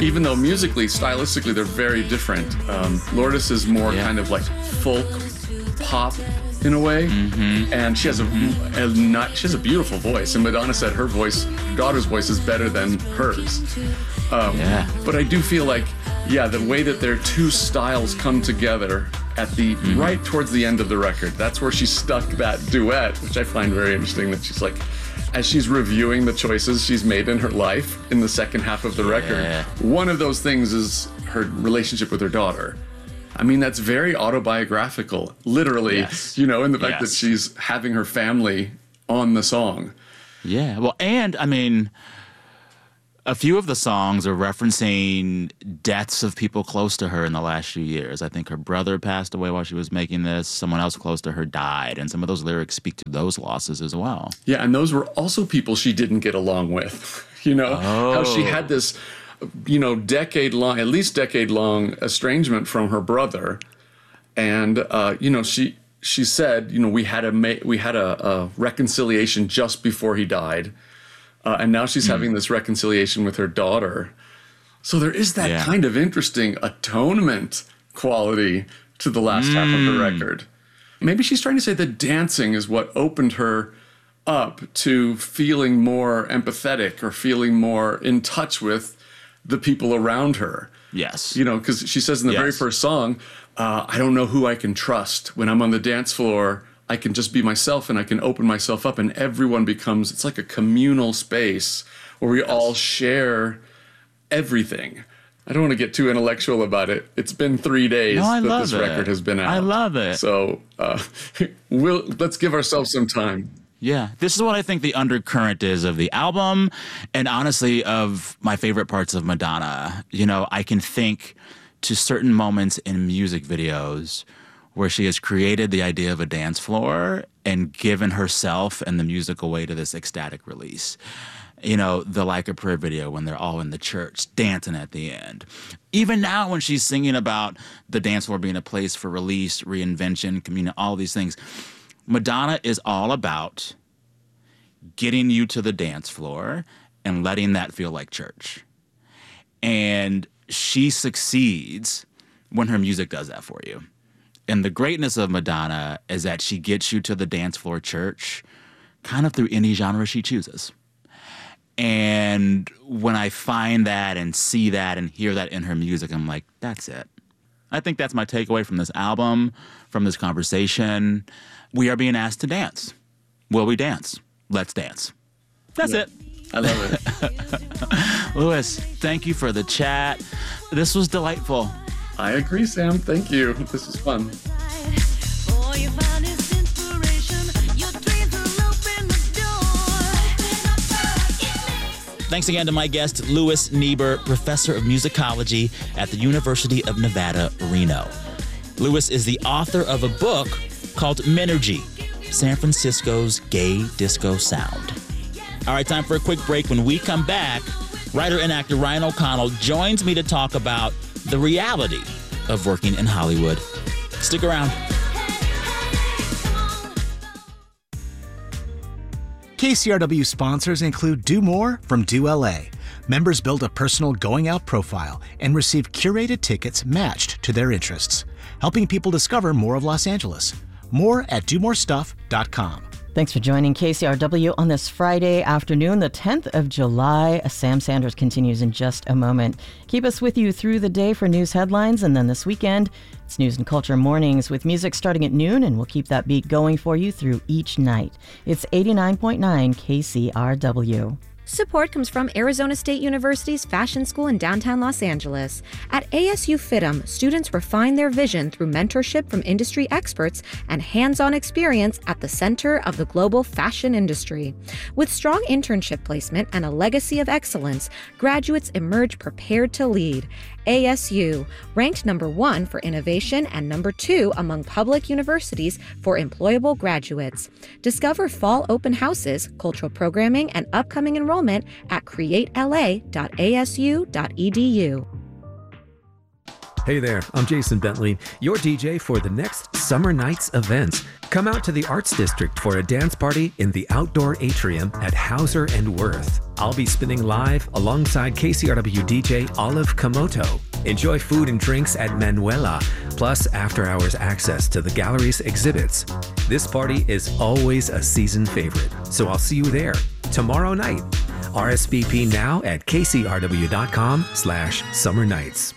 even though musically, stylistically, they're very different. Lourdes is more kind of like folk pop in a way, and she has a beautiful voice. And Madonna said her daughter's voice is better than hers. But I do feel like, the way that their two styles come together at the right towards the end of the record, that's where she stuck that duet, which I find very interesting. That she's like, as she's reviewing the choices she's made in her life in the second half of the record, one of those things is her relationship with her daughter. I mean, that's very autobiographical, literally, in the fact that she's having her family on the song. Yeah, well, and I mean, a few of the songs are referencing deaths of people close to her in the last few years. I think her brother passed away while she was making this. Someone else close to her died. And some of those lyrics speak to those losses as well. Yeah, and those were also people she didn't get along with. How she had this, at least decade-long estrangement from her brother. And, she said, we had a reconciliation just before he died. And now she's having this reconciliation with her daughter. So there is that kind of interesting atonement quality to the last half of the record. Maybe she's trying to say that dancing is what opened her up to feeling more empathetic or feeling more in touch with the people around her. Yes. Because she says in the very first song, I don't know who I can trust. When I'm on the dance floor, I can just be myself and I can open myself up, and everyone becomes, it's like a communal space where we all share everything. I don't want to get too intellectual about it. It's been 3 days that this record has been out. I love it. So let's give ourselves some time. Yeah, this is what I think the undercurrent is of the album, and honestly of my favorite parts of Madonna. I can think to certain moments in music videos where she has created the idea of a dance floor and given herself and the music away to this ecstatic release. The Like a Prayer video when they're all in the church dancing at the end. Even now when she's singing about the dance floor being a place for release, reinvention, communion, all these things, Madonna is all about getting you to the dance floor and letting that feel like church. And she succeeds when her music does that for you. And the greatness of Madonna is that she gets you to the dance floor church kind of through any genre she chooses. And when I find that and see that and hear that in her music, I'm like, that's it. I think that's my takeaway from this album, from this conversation. We are being asked to dance. Will we dance? Let's dance. That's it. I love it. Louis, thank you for the chat. This was delightful. I agree, Sam. Thank you. This was fun. Thanks again to my guest, Louis Niebuhr, professor of musicology at the University of Nevada, Reno. Louis is the author of a book called Menergy, San Francisco's Gay Disco Sound. All right, time for a quick break. When we come back, writer and actor Ryan O'Connell joins me to talk about the reality of working in Hollywood. Stick around. KCRW sponsors include Do More from Do LA. Members build a personal going out profile and receive curated tickets matched to their interests, helping people discover more of Los Angeles. More at domorestuff.com. Thanks for joining KCRW on this Friday afternoon, the 10th of July. Sam Sanders continues in just a moment. Keep us with you through the day for news headlines, and then this weekend, it's News and Culture Mornings with music starting at noon, and we'll keep that beat going for you through each night. It's 89.9 KCRW. Support comes from Arizona State University's Fashion School in downtown Los Angeles. At ASU FITM, students refine their vision through mentorship from industry experts and hands-on experience at the center of the global fashion industry. With strong internship placement and a legacy of excellence, graduates emerge prepared to lead. ASU, ranked number 1 for innovation and number 2 among public universities for employable graduates. Discover fall open houses, cultural programming, and upcoming enrollment at createla.asu.edu. Hey there, I'm Jason Bentley, your DJ for the next Summer Nights events. Come out to the Arts District for a dance party in the outdoor atrium at Hauser and Worth. I'll be spinning live alongside KCRW DJ Olive Komoto. Enjoy food and drinks at Manuela, plus after-hours access to the gallery's exhibits. This party is always a season favorite, so I'll see you there tomorrow night. RSVP now at kcrw.com/summer nights.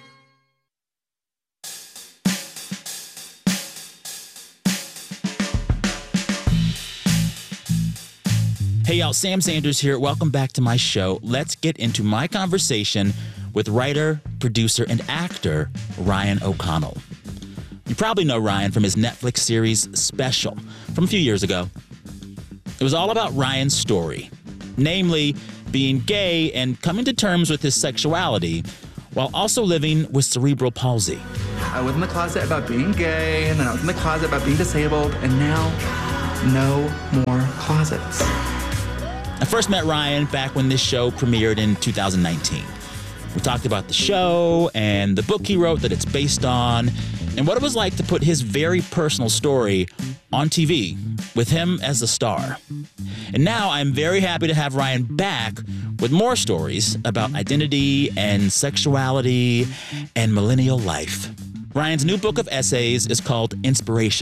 Hey y'all, Sam Sanders here. Welcome back to my show. Let's get into my conversation with writer, producer, and actor Ryan O'Connell. You probably know Ryan from his Netflix series Special from a few years ago. It was all about Ryan's story, namely being gay and coming to terms with his sexuality while also living with cerebral palsy. I was in the closet about being gay, and then I was in the closet about being disabled, and now no more closets. I first met Ryan back when this show premiered in 2019. We talked about the show and the book he wrote that it's based on and what it was like to put his very personal story on TV with him as the star. And now I'm very happy to have Ryan back with more stories about identity and sexuality and millennial life. Ryan's new book of essays is called Inspiration.